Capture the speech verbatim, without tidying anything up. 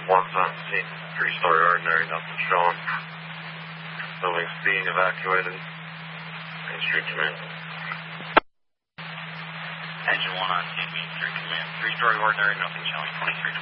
One's on scene, three-story ordinary, nothing showing. Building's being evacuated. Main Street Command. Engine one on scene, Main Street Command. Three-story ordinary, nothing showing. twenty-three